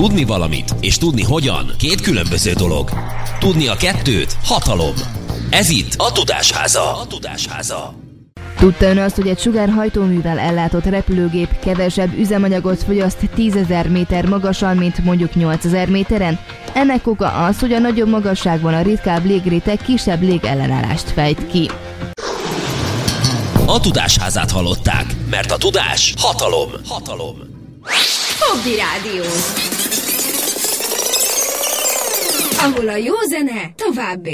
Tudni valamit és tudni hogyan két különböző dolog. Tudni a kettőt hatalom. Ez itt a Tudásháza. Tudta ön azt, hogy egy sugárhajtóművel ellátott repülőgép kevesebb üzemanyagot fogyaszt 10.000 méter magasan, mint mondjuk 8.000 méteren? Ennek oka az, hogy a nagyobb magasságban a ritkább légréteg kisebb légellenállást fejt ki. A Tudásházát hallották, mert a tudás hatalom. Fogdi Rádió, ahol a jó zene tovább él.